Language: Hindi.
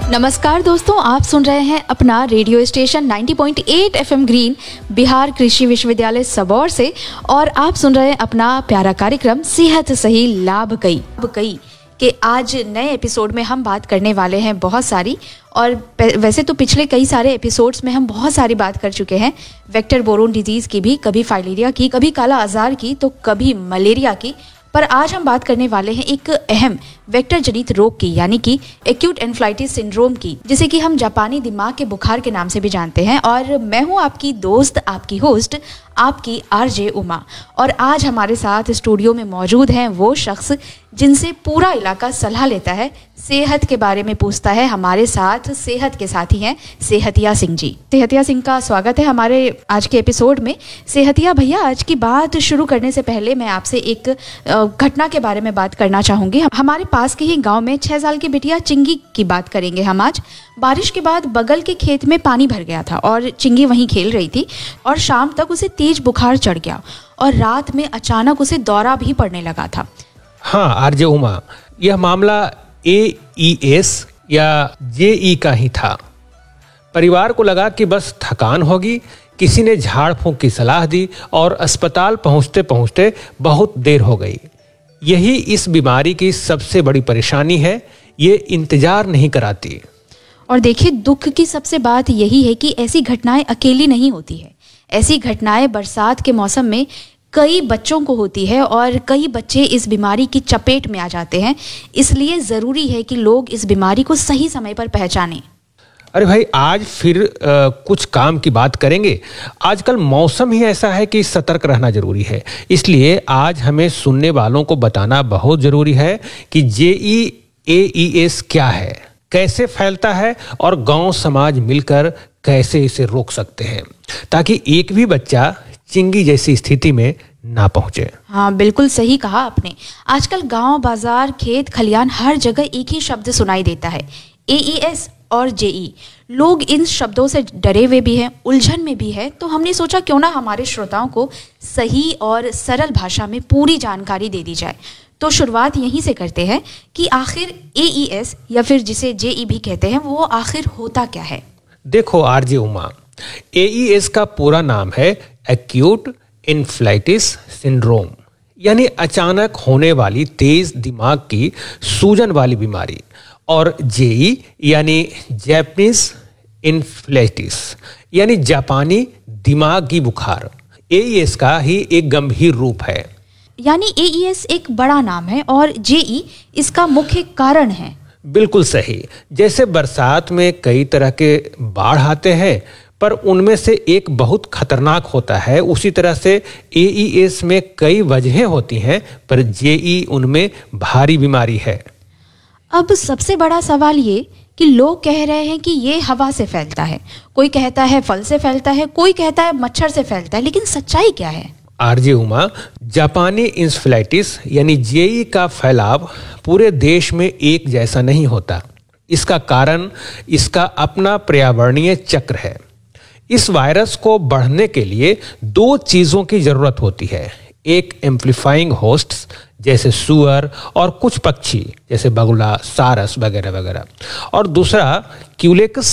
नमस्कार दोस्तों, आप सुन रहे हैं अपना radio station 90.8 FM green Bihar कृषि विश्वविद्यालय सबौर से, और आप सुन रहे हैं अपना प्यारा कार्यक्रम सेहत सही लाभ कई के आज नए एपिसोड में हम बात करने वाले हैं बहुत सारी। और वैसे तो पिछले कई सारे एपिसोड्स में हम बहुत सारी बात कर चुके हैं वेक्टर बोरोन डिजीज़ की भी, कभी फाइलेरिया की, कभी काला आजार की, तो कभी मलेरिया की। पर आज हम बात करने वाले हैं एक अहम वेक्टर जनित रोग की, यानी कि एक्यूट एन्फ्लाइटिस सिंड्रोम की, जिसे कि हम जापानी दिमाग के बुखार के नाम से भी जानते हैं। और मैं हूं आपकी दोस्त, आपकी होस्ट, आपकी आरजे उमा। और आज हमारे साथ स्टूडियो में मौजूद हैं वो शख्स जिनसे पूरा इलाका सलाह लेता है, सेहत के बारे में पूछता है। हमारे साथ सेहत के साथी हैं सेहतिया सिंह जी। सेहतिया सिंह का स्वागत है हमारे आज के एपिसोड में। सेहतिया भैया, आज की बात शुरू करने से पहले मैं आपसे एक घटना के बारे में बात करना चाहूँगी। हमारे पास के ही गांव में 6 साल की बिटिया चिंगी की बात करेंगे हम आज। बारिश के बाद बगल के खेत में पानी भर गया था और चिंगी वहीं खेल रही थी, और शाम तक उसे तेज बुखार चढ़ गया और रात में अचानक उसे दौरा भी पड़ने लगा था। हाँ आरजे उमा, यह मामला AES या JE का ही था। परिवार को लगा कि बस थकान होगी, किसी ने झाड़ फूंक की सलाह दी और अस्पताल पहुंचते पहुंचते बहुत देर हो गई। यही इस बीमारी की सबसे बड़ी परेशानी है, ये इंतजार नहीं कराती। और देखिए, दुख की सबसे बात यही है कि ऐसी घटनाएं अकेली नहीं होती है। ऐसी घटनाएं बरसात के मौसम में कई बच्चों को होती है और कई बच्चे इस बीमारी की चपेट में आ जाते हैं। इसलिए ज़रूरी है कि लोग इस बीमारी को सही समय पर पहचानें। अरे भाई, आज फिर कुछ काम की बात करेंगे। आजकल मौसम ही ऐसा है कि सतर्क रहना जरूरी है। इसलिए आज हमें सुनने वालों को बताना बहुत जरूरी है कि JE/AES क्या है, कैसे फैलता है और गांव समाज मिलकर कैसे इसे रोक सकते हैं, ताकि एक भी बच्चा चिंगी जैसी स्थिति में ना पहुंचे। हाँ, बिल्कुल सही कहा आपने। आजकल गांव, बाजार, खेत, खलियान, हर जगह एक ही शब्द सुनाई देता है, AES और JE। लोग इन शब्दों से डरे हुए भी हैं, उलझन में भी है। तो हमने सोचा क्यों ना हमारे श्रोताओं को सही और सरल भाषा में पूरी जानकारी दे दी जाए। तो शुरुआत यहीं से करते हैं कि आखिर AES या फिर जिसे JE भी कहते हैं, वो आखिर होता क्या है। देखो आरजे उमा, AES का पूरा नाम है एक्यूट एन्फ्लाइटिस सिंड्रोम, यानी अचानक होने वाली तेज दिमाग की सूजन वाली बीमारी। और JE यानी जैपनीज एन्फ्लाइटिस, यानी जापानी दिमागी बुखार, AES का ही एक गंभीर रूप है। यानी AES एक बड़ा नाम है और JE इसका मुख्य कारण है। बिल्कुल सही। जैसे बरसात में कई तरह के बाढ़ आते हैं, पर उनमें से एक बहुत खतरनाक होता है, उसी तरह से AES में कई वजहें होती हैं, पर JE उनमें भारी बीमारी है। अब सबसे बड़ा सवाल ये कि लोग कह रहे हैं कि ये हवा से फैलता है, कोई कहता है फल से फैलता है, कोई कहता है मच्छर से फैलता है, लेकिन सच्चाई क्या है? आरजे उमा, जापानी इंसेफ्लाइटिस यानी JE का फैलाव पूरे देश में एक जैसा नहीं होता। इसका कारण इसका अपना पर्यावरणीय चक्र है। इस वायरस को बढ़ने के लिए 2 चीजों की जरूरत होती है। एक एम्प्लीफाइंग होस्ट्स जैसे सुअर और कुछ पक्षी जैसे बगुला, सारस वगैरह वगैरह, और दूसरा क्यूलेक्स